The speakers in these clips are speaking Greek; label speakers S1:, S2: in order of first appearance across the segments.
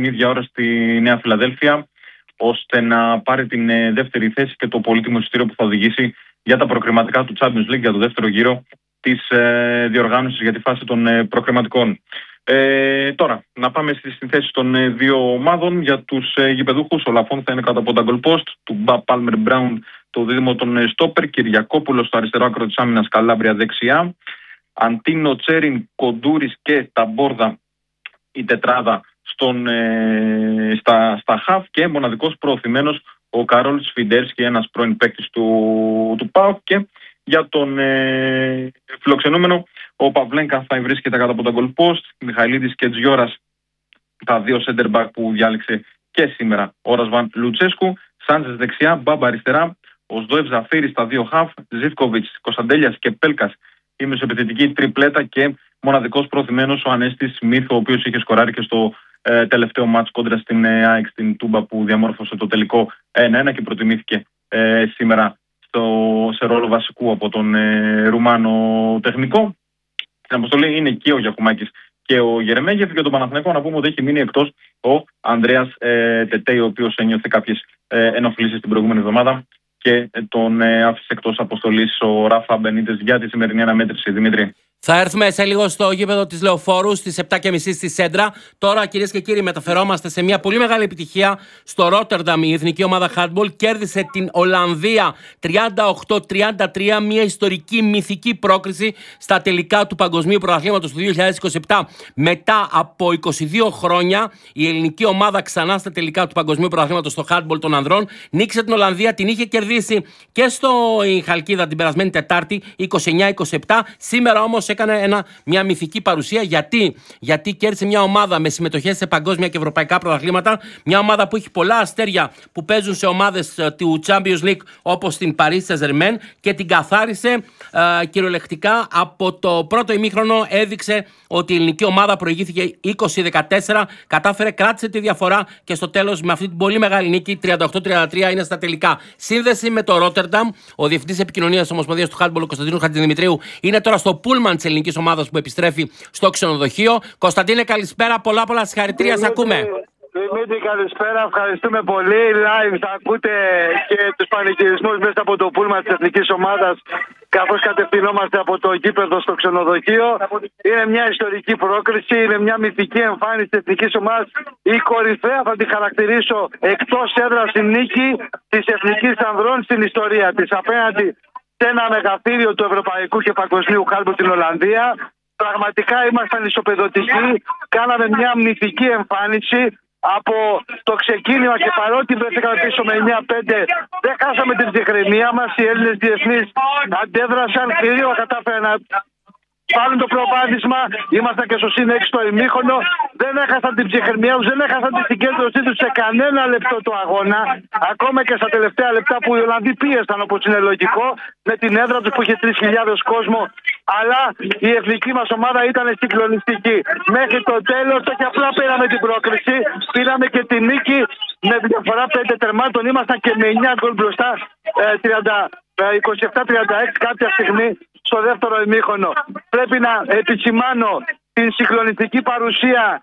S1: την ίδια ώρα στη Νέα Φιλαδέλφια, ώστε να πάρει την δεύτερη θέση και το πολύτιμο εισιτήριο που θα οδηγήσει για τα προκριματικά του Champions League για το δεύτερο γύρο της διοργάνωσης για τη φάση των προκριματικών. Τώρα, να πάμε στις συνθέσεις των δύο ομάδων. Για τους γηπεδούχους, ο Λαφόν θα είναι κάτω από τα goal post, του Μπα Πάλμερ Μπράουν το δίδυμο των στόπερ, Κυριακόπουλος στο αριστερό άκρο της άμυνας, Καλάμπρια δεξιά, Αντίνο, Τσέριν, Κοντούρης και Ταμπόρδα η τετράδα στα χαφ, και μοναδικός προωθημένος ο Καρόλ Σφιντέρσκι, ένας πρώην παίκτης του ΠΑΟΚ. Και για τον φιλοξενούμενο, ο Παυλένκα θα βρίσκεται κάτω από τα goal post, Μιχαηλίδης και Τζιόρας τα δύο center back που διάλεξε και σήμερα ο Ρασβάν Λουτσέσκου, Σάντζες δεξιά, Μπάμπα αριστερά, ο Σδόευ Ζαφίρη στα δύο χαφ, Ζίβκοβιτς, Κωνσταντέλιας και Πέλκας η μεσοεπιθετική τριπλέτα, και μοναδικός προωθημένος ο Ανέστης Σμιθ, ο οποίος είχε σκοράρει και στο τελευταίο μάτς κόντρα στην ΑΕΚ στην Τούμπα, που διαμόρφωσε το τελικό 1-1 και προτιμήθηκε σήμερα σε ρόλο βασικού από τον Ρουμάνο τεχνικό. Στην αποστολή είναι και ο Γιακουμάκης και ο Γερεμέγεφ. Για τον Παναθηναϊκό να πούμε ότι έχει μείνει εκτός ο Ανδρέας Τετέι, ο οποίος ένιωθε κάποιες ενοχλήσεις την προηγούμενη εβδομάδα και τον άφησε εκτός αποστολής ο Ράφα Μπενίτες για τη σημερινή αναμέτρηση. Δημήτρη.
S2: Θα έρθουμε σε λίγο στο γήπεδο της Λεωφόρου στις 7.30 στη Σέντρα. Τώρα, κυρίες και κύριοι, μεταφερόμαστε σε μια πολύ μεγάλη επιτυχία στο Ρότερνταμ. Η εθνική ομάδα handball κέρδισε την Ολλανδία 38-33, μια ιστορική μυθική πρόκριση στα τελικά του Παγκοσμίου Πρωταθλήματος του 2027. Μετά από 22 χρόνια, η ελληνική ομάδα ξανά στα τελικά του Παγκοσμίου Πρωταθλήματος στο handball των ανδρών νίκησε την Ολλανδία. Την είχε κερδίσει και στο Χαλκίδα την περασμένη Τετάρτη 29-27. Σήμερα όμως έκανε μια μυθική παρουσία. Γιατί κέρδισε μια ομάδα με συμμετοχές σε παγκόσμια και ευρωπαϊκά πρωταθλήματα. Μια ομάδα που έχει πολλά αστέρια που παίζουν σε ομάδες του Champions League, όπως την Paris Saint-Germain, και την καθάρισε κυριολεκτικά. Από το πρώτο ημίχρονο έδειξε ότι η ελληνική ομάδα προηγήθηκε 20-14, κράτησε τη διαφορά και στο τέλος με αυτή την πολύ μεγάλη νίκη 38-33 είναι στα τελικά. Σύνδεση με το Ρότερνταμ. Ο διευθυντής επικοινωνίας της Ομοσπονδίας του Handball, ο Κωνσταντίνος Χατζηδημητρίου, είναι τώρα στο πούλμαν της ελληνικής ομάδας που επιστρέφει στο ξενοδοχείο. Κωνσταντίνε, καλησπέρα. Πολλά συγχαρητήρια. Σ' ακούμε.
S3: Δημήτρη, καλησπέρα. Ευχαριστούμε πολύ. Live θα ακούτε και τους πανηγυρισμούς μέσα από το πούλμα της εθνικής ομάδας, καθώς κατευθυνόμαστε από το γήπεδο στο ξενοδοχείο. Είναι μια ιστορική πρόκριση, είναι μια μυθική εμφάνιση της εθνικής ομάδας. Η κορυφαία, θα τη χαρακτηρίσω, εκτός έδρας η νίκη της εθνικής ανδρών στην ιστορία της, απέναντι σε ένα μεγαθύριο του ευρωπαϊκού και παγκοσμίου handball την Ολλανδία. Πραγματικά ήμασταν ισοπεδωτικοί, κάναμε μια μυθική εμφάνιση από το ξεκίνημα, και παρότι βρέθηκαμε πίσω με 9-5, δεν χάσαμε την ψυχραιμία μας. Οι Έλληνες διεθνείς αντέδρασαν, γρήγορα κατάφεραν να πάρουν το προβάδισμα. Ήμασταν και στο συν 6 στο ημίχρονο. Δεν έχασαν την ψυχραιμία τους, δεν έχασαν τη συγκέντρωσή τους σε κανένα λεπτό του αγώνα. Ακόμα και στα τελευταία λεπτά που οι Ολλανδοί πίεσαν, όπως είναι λογικό, με την έδρα τους που είχε 3.000 κόσμο. Αλλά η εθνική μας ομάδα ήταν συγκλονιστική. Μέχρι το τέλος, όχι απλά πήραμε την πρόκριση, πήραμε και τη νίκη με διαφορά 5 τερμάτων. Ήμασταν και με 9 γκολ μπροστά, 27-36 κάποια στιγμή στο δεύτερο ημίχρονο. Πρέπει να επισημάνω την συγκλονιστική παρουσία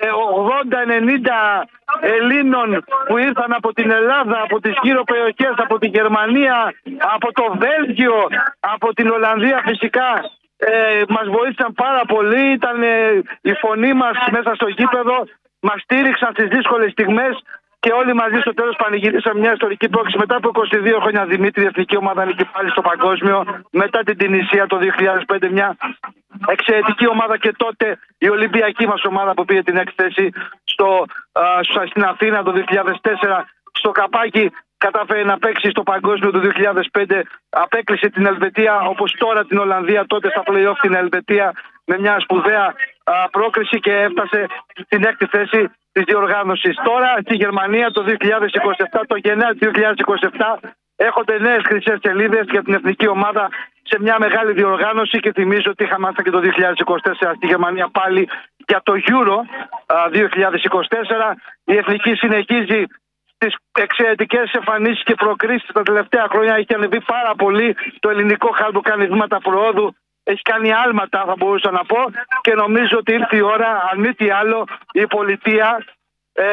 S3: 80-90 Ελλήνων που ήρθαν από την Ελλάδα, από τις γύρω περιοχές, από τη Γερμανία, από το Βέλγιο, από την Ολλανδία φυσικά. Μας βοήθησαν πάρα πολύ, ήταν η φωνή μας μέσα στο γήπεδο, μας στήριξαν στις δύσκολες στιγμές και όλοι μαζί στο τέλος πανηγυρίσαμε μια ιστορική πρόκληση. Μετά από 22 χρόνια, Δημήτρη, η εθνική ομάδα ανήκει πάλι στο παγκόσμιο. Μετά την Τινησία το 2005, μια εξαιρετική ομάδα, και τότε η Ολυμπιακή μας ομάδα που πήρε την έκθεση στην Αθήνα το 2004. Στο καπάκι κατάφερε να παίξει στο παγκόσμιο το 2005. Απέκλεισε την Ελβετία, όπως τώρα την Ολλανδία, τότε στα play-off την Ελβετία, με μια σπουδαία πρόκριση, και έφτασε στην έκτη θέση της διοργάνωσης. Τώρα στη Γερμανία το 2027, το Γενάρη του 2027, έχονται νέες χρυσές σελίδες για την εθνική ομάδα σε μια μεγάλη διοργάνωση, και θυμίζω ότι είχαμε και το 2024 στη Γερμανία πάλι για το Euro 2024. Η εθνική συνεχίζει τις εξαιρετικές εμφανίσεις και προκρίσεις τα τελευταία χρόνια. Έχει ανεβεί πάρα πολύ το ελληνικό handball, κάνει βήματα προόδου. Έχει κάνει άλματα, θα μπορούσα να πω, και νομίζω ότι ήρθε η ώρα, αν μη τι άλλο, η πολιτεία